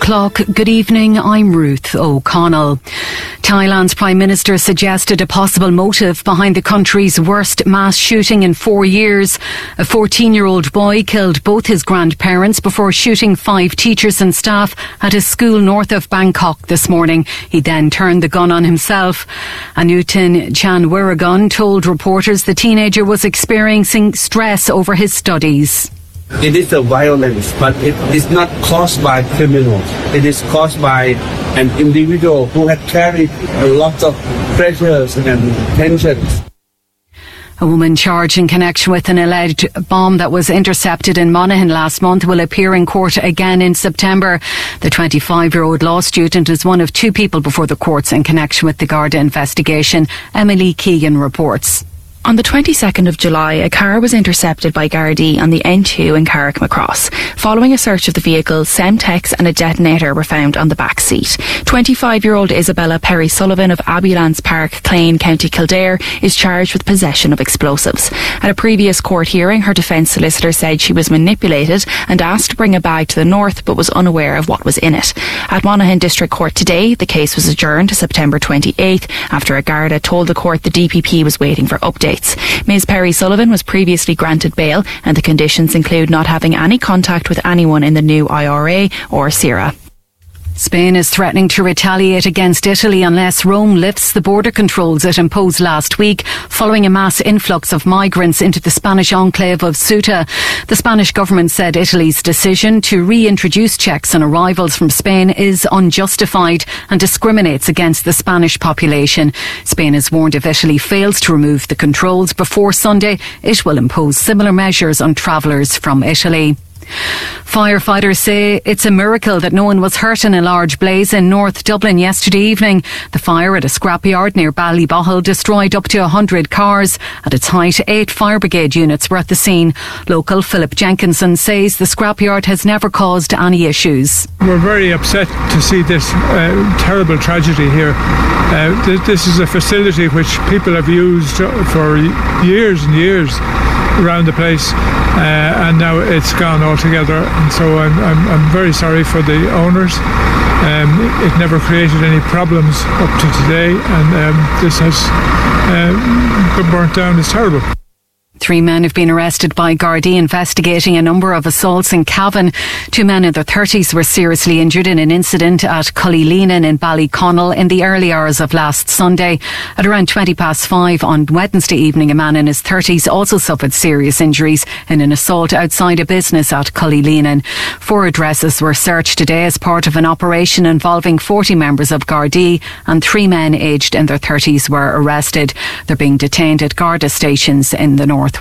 Clock. Good evening, I'm Ruth O'Connell. Thailand's Prime Minister suggested a possible motive behind the country's worst mass shooting in 4 years. A 14-year-old boy killed both his grandparents before shooting 5 teachers and staff at a school north of Bangkok this morning. He then turned the gun on himself. Anutin Chanwiragun told reporters the teenager was experiencing stress over his studies. It is a violence, but it is not caused by criminals. It is caused by an individual who had carried a lot of pressures and tensions. A woman charged in connection with an alleged bomb that was intercepted in Monaghan last month will appear in court again in September. The 25-year-old law student is one of 2 people before the courts in connection with the Garda investigation. Emily Keegan reports. On the 22nd of July, a car was intercepted by Gardaí on the N2 in Carrickmacross. Following a search of the vehicle, Semtex and a detonator were found on the back seat. 25-year-old Isabella Perry Sullivan of Abbeylands Park, Clane, County Kildare, is charged with possession of explosives. At a previous court hearing, her defence solicitor said she was manipulated and asked to bring a bag to the north, but was unaware of what was in it. At Monaghan District Court today, the case was adjourned to September 28th after a Garda told the court the DPP was waiting for updates. Ms Perry Sullivan was previously granted bail, and the conditions include not having any contact with anyone in the new IRA or CIRA. Spain is threatening to retaliate against Italy unless Rome lifts the border controls it imposed last week following a mass influx of migrants into the Spanish enclave of Ceuta. The Spanish government said Italy's decision to reintroduce checks on arrivals from Spain is unjustified and discriminates against the Spanish population. Spain has warned if Italy fails to remove the controls before Sunday, it will impose similar measures on travellers from Italy. Firefighters say it's a miracle that no one was hurt in a large blaze in North Dublin yesterday evening. The fire at a scrapyard near Ballybohol destroyed up to 100 cars. At its height, 8 fire brigade units were at the scene. Local Philip Jenkinson says the scrapyard has never caused any issues. We're very upset to see this terrible tragedy here. This is a facility which people have used for years and years around the place, and now it's gone altogether, and so I'm very sorry for the owners. It never created any problems up to today, and this has been burnt down. It's terrible. 3 men have been arrested by Gardaí investigating a number of assaults in Cavan. 2 men in their 30s were seriously injured in an incident at Cullyleenan in Ballyconnell in the early hours of last Sunday. At around 5:20 on Wednesday evening, a man in his 30s also suffered serious injuries in an assault outside a business at Cullyleenan. 4 addresses were searched today as part of an operation involving 40 members of Gardaí, and 3 men aged in their 30s were arrested. They're being detained at Garda stations in the northwest.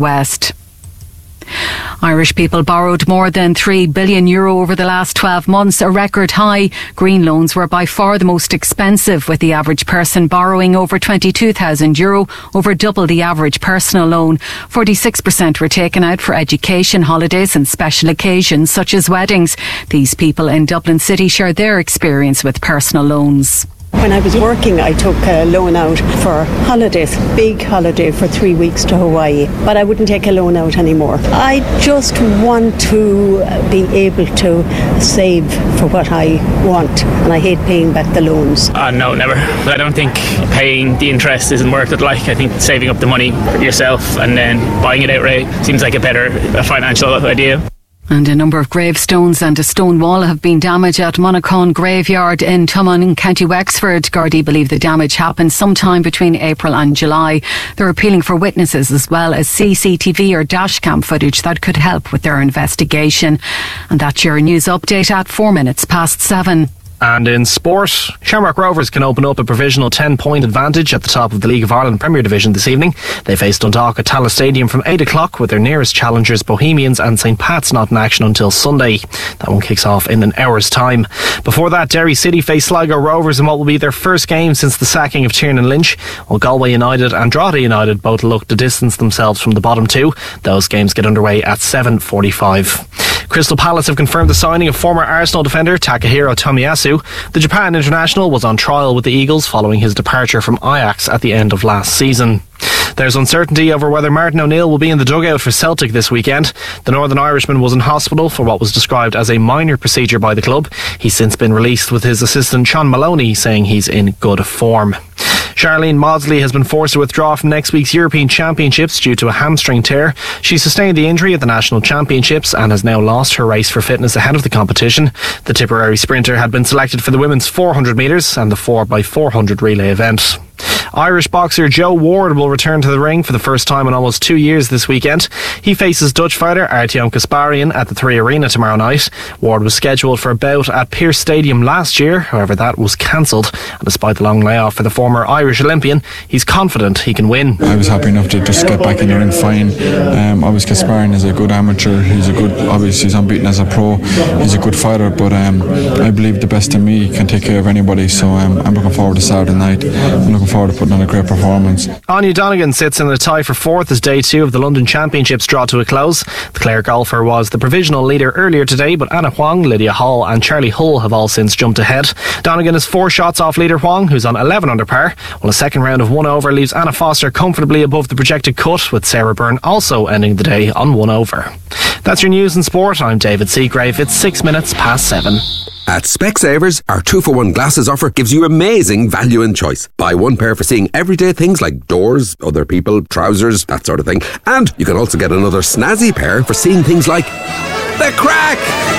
Irish people borrowed more than €3 billion over the last 12 months, a record high. Green loans were by far the most expensive, with the average person borrowing over €22,000, over double the average personal loan. 46% were taken out for education, holidays and special occasions such as weddings. These people in Dublin City share their experience with personal loans. When I was working, I took a loan out for holidays, big holiday for 3 weeks to Hawaii, but I wouldn't take a loan out anymore. I just want to be able to save for what I want, and I hate paying back the loans. No, never. I don't think paying the interest isn't worth it. I think saving up the money for yourself and then buying it outright seems like a better financial idea. And a number of gravestones and a stone wall have been damaged at Monaghan Graveyard in Tumon in County Wexford. Gardaí believe the damage happened sometime between April and July. They're appealing for witnesses as well as CCTV or dashcam footage that could help with their investigation. And that's your news update at 7:04. And in sport, Shamrock Rovers can open up a provisional 10-point advantage at the top of the League of Ireland Premier Division this evening. They face Dundalk at Tallaght Stadium from 8 o'clock with their nearest challengers Bohemians and St Pat's not in action until Sunday. That one kicks off in an hour's time. Before that, Derry City face Sligo Rovers in what will be their first game since the sacking of Tiernan Lynch, while Galway United and Drogheda United both look to distance themselves from the bottom 2. Those games get underway at 7:45. Crystal Palace have confirmed the signing of former Arsenal defender Takahiro Tomiyasu. The Japan international was on trial with the Eagles following his departure from Ajax at the end of last season. There's uncertainty over whether Martin O'Neill will be in the dugout for Celtic this weekend. The Northern Irishman was in hospital for what was described as a minor procedure by the club. He's since been released, with his assistant Sean Maloney saying he's in good form. Charlene Maudsley has been forced to withdraw from next week's European Championships due to a hamstring tear. She sustained the injury at the National Championships and has now lost her race for fitness ahead of the competition. The Tipperary sprinter had been selected for the women's 400 metres and the 4x400 relay event. Irish boxer Joe Ward will return to the ring for the first time in almost 2 years this weekend. He faces Dutch fighter Artyom Kasparian at the 3 Arena tomorrow night. Ward was scheduled for a bout at Pierce Stadium last year, however that was cancelled, and despite the long layoff for the former Irish Olympian, he's confident he can win. I was happy enough to just get back in the ring fine. Obviously Kasparian is a good amateur, obviously he's unbeaten as a pro, he's a good fighter, but I believe the best in me can take care of anybody, so I'm looking forward to Saturday night. I'm looking forward to putting on a great performance. Anya Donegan sits in a tie for 4th as Day 2 of the London Championships draw to a close. The Clare golfer was the provisional leader earlier today, but Anna Huang, Lydia Hall and Charlie Hull have all since jumped ahead. Donegan is 4 shots off leader Huang, who's on 11 under par, while a second round of 1 over leaves Anna Foster comfortably above the projected cut, with Sarah Byrne also ending the day on 1 over. That's your news and sport. I'm David Seagrave. It's 6 minutes past 7. At Specsavers, our 2-for-1 glasses offer gives you amazing value and choice. Buy one pair for seeing everyday things like doors, other people, trousers, that sort of thing. And you can also get another snazzy pair for seeing things like the crack!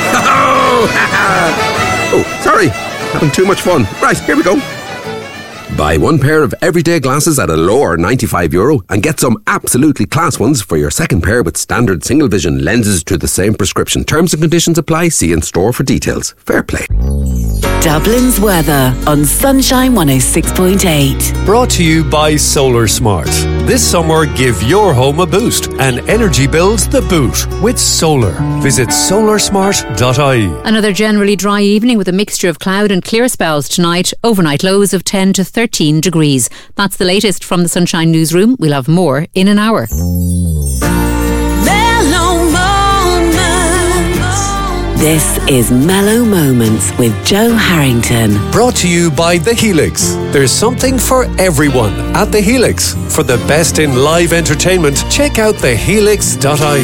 Oh, sorry, having too much fun. Right, here we go. Buy one pair of everyday glasses at a lower €95 and get some absolutely class ones for your second pair with standard single vision lenses to the same prescription. Terms and conditions apply. See in store for details. Fair play. Dublin's weather on Sunshine 106.8. Brought to you by Solar Smart. This summer, give your home a boost and energy bills the boot with solar. Visit solarsmart.ie. Another generally dry evening with a mixture of cloud and clear spells tonight. Overnight lows of 10 to 13 degrees. That's the latest from the Sunshine Newsroom. We'll have more in an hour. This is Mellow Moments with Joe Harrington. Brought to you by The Helix. There's something for everyone at The Helix. For the best in live entertainment, check out thehelix.ie.